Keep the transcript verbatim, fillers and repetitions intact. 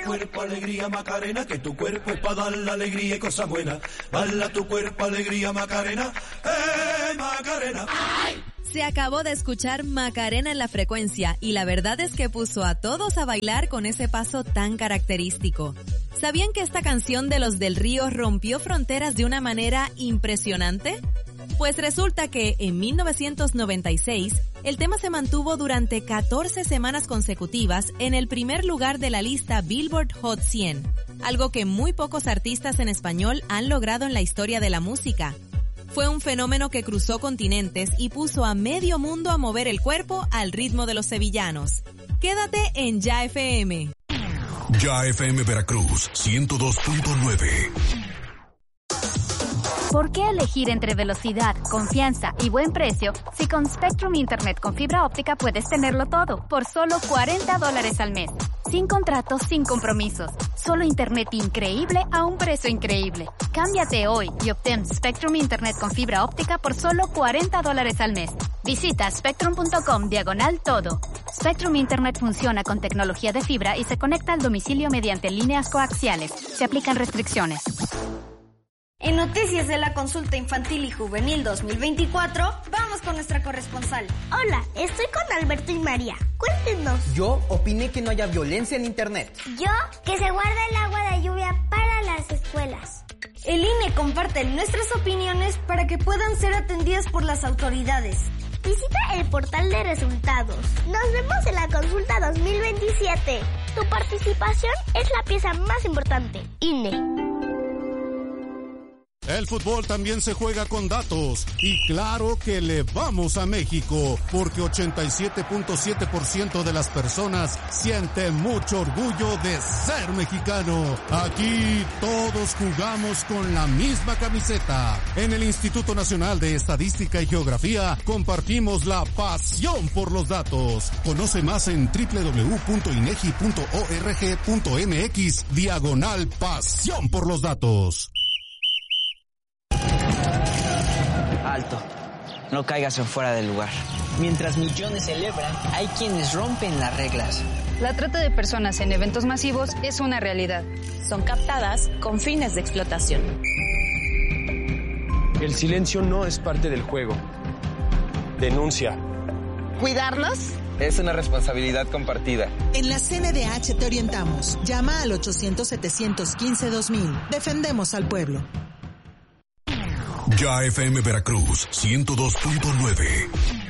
cuerpo alegría Macarena, que tu cuerpo es para dar la alegría y cosas buenas. Baila tu cuerpo alegría Macarena, eh Macarena. ¡Ay! Se acabó de escuchar Macarena en la frecuencia y la verdad es que puso a todos a bailar con ese paso tan característico. ¿Sabían que esta canción de Los del Río rompió fronteras de una manera impresionante? Pues resulta que en mil novecientos noventa y seis el tema se mantuvo durante catorce semanas consecutivas en el primer lugar de la lista Billboard Hot cien, algo que muy pocos artistas en español han logrado en la historia de la música. Fue un fenómeno que cruzó continentes y puso a medio mundo a mover el cuerpo al ritmo de los sevillanos. Quédate en Ya F M. Ya F M Veracruz, ciento dos punto nueve. ¿Por qué elegir entre velocidad, confianza y buen precio si con Spectrum Internet con fibra óptica puedes tenerlo todo por solo cuarenta dólares al mes? Sin contratos, sin compromisos. Solo internet increíble a un precio increíble. Cámbiate hoy y obtén Spectrum Internet con fibra óptica por solo cuarenta dólares al mes. Visita spectrum.com diagonal todo. Spectrum Internet funciona con tecnología de fibra y se conecta al domicilio mediante líneas coaxiales. Se aplican restricciones. En Noticias de la Consulta Infantil y Juvenil dos mil veinticuatro, vamos con nuestra corresponsal. Hola, estoy con Alberto y María. Cuéntenos. Yo opiné que no haya violencia en Internet. Yo, que se guarda el agua de lluvia para las escuelas. El I N E comparte nuestras opiniones para que puedan ser atendidas por las autoridades. Visita el portal de resultados. Nos vemos en la consulta dos mil veintisiete. Tu participación es la pieza más importante. I N E. El fútbol también se juega con datos y claro que le vamos a México porque ochenta y siete punto siete por ciento de las personas siente mucho orgullo de ser mexicano. Aquí todos jugamos con la misma camiseta. En el Instituto Nacional de Estadística y Geografía compartimos la pasión por los datos. Conoce más en doble u doble u doble u punto inegi punto org punto mx diagonal pasión por los datos. Alto, no caigas en fuera del lugar. Mientras millones celebran, hay quienes rompen las reglas. La trata de personas en eventos masivos es una realidad. Son captadas con fines de explotación. El silencio no es parte del juego. Denuncia. ¿Cuidarlos? Es una responsabilidad compartida. En la C N D H te orientamos. Llama al ochocientos, setecientos quince, dos mil. Defendemos al pueblo. Ya F M Veracruz, ciento dos punto nueve.